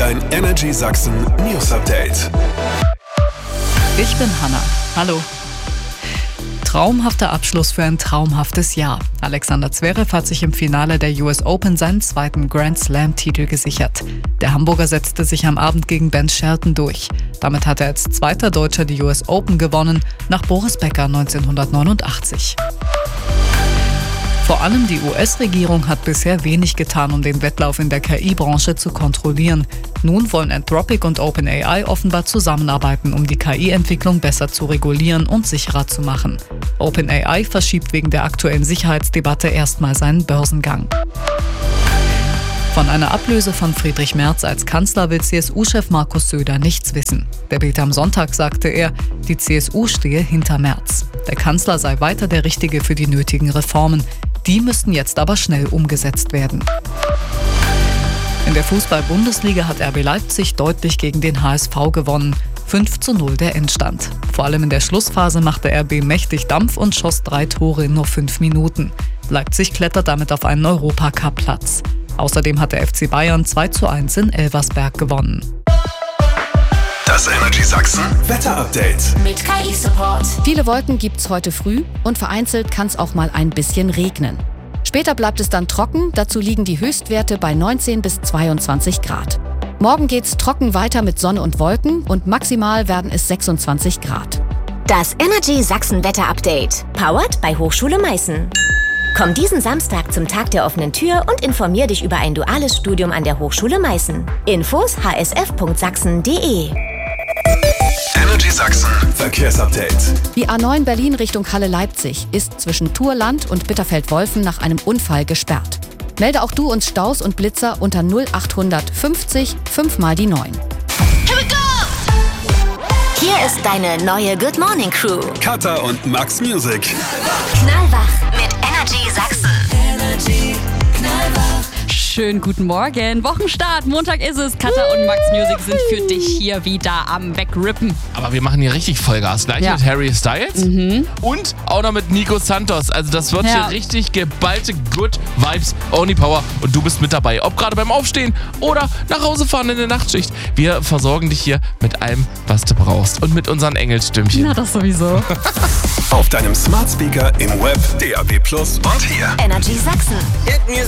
Ein Energy Sachsen News Update. Ich bin Hanna. Hallo. Traumhafter Abschluss für ein traumhaftes Jahr. Alexander Zverev hat sich im Finale der US Open seinen zweiten Grand Slam-Titel gesichert. Der Hamburger setzte sich am Abend gegen Ben Shelton durch. Damit hat er als zweiter Deutscher die US Open gewonnen, nach Boris Becker 1989. Vor allem die US-Regierung hat bisher wenig getan, um den Wettlauf in der KI-Branche zu kontrollieren. Nun wollen Anthropic und OpenAI offenbar zusammenarbeiten, um die KI-Entwicklung besser zu regulieren und sicherer zu machen. OpenAI verschiebt wegen der aktuellen Sicherheitsdebatte erstmal seinen Börsengang. Von einer Ablöse von Friedrich Merz als Kanzler will CSU-Chef Markus Söder nichts wissen. Der Bild am Sonntag sagte er, die CSU stehe hinter Merz. Der Kanzler sei weiter der Richtige für die nötigen Reformen. Die müssten jetzt aber schnell umgesetzt werden. In der Fußball-Bundesliga hat RB Leipzig deutlich gegen den HSV gewonnen. 5:0 der Endstand. Vor allem in der Schlussphase machte RB mächtig Dampf und schoss 3 Tore in nur 5 Minuten. Leipzig klettert damit auf einen Europacup-Platz. Außerdem hat der FC Bayern 2:1 in Elversberg gewonnen. Das Energy Sachsen Wetter-Update. Mit KI-Support. Viele Wolken gibt's heute früh und vereinzelt kann es auch mal ein bisschen regnen. Später bleibt es dann trocken, dazu liegen die Höchstwerte bei 19 bis 22 Grad. Morgen geht's trocken weiter mit Sonne und Wolken und maximal werden es 26 Grad. Das Energy Sachsen Wetter-Update. Powered bei Hochschule Meißen. Komm diesen Samstag zum Tag der offenen Tür und informier dich über ein duales Studium an der Hochschule Meißen. Infos hsf.sachsen.de. Energy Sachsen Verkehrsupdate. Die A9 Berlin Richtung Halle-Leipzig ist zwischen Thurland und Bitterfeld-Wolfen nach einem Unfall gesperrt. Melde auch du uns Staus und Blitzer unter 0800 50 5 mal die 9. Here we go! Hier ist deine neue Good Morning Crew. Katha und Max Music. Knallwach mit Energy Sachsen. Schönen guten Morgen. Wochenstart. Montag ist es. Katha und Max Music sind für dich hier wieder am Wegrippen. Aber wir machen hier richtig Vollgas. Gleich mit Harry Styles und auch noch mit Nico Santos. Also das wird hier richtig geballte Good Vibes, Only Power. Und du bist mit dabei. Ob gerade beim Aufstehen oder nach Hause fahren in der Nachtschicht. Wir versorgen dich hier mit allem, was du brauchst. Und mit unseren Engelstimmchen. Na, das sowieso. Auf deinem Smart Speaker, im Web, DAB+ und hier. Energy Sachsen. Hit music.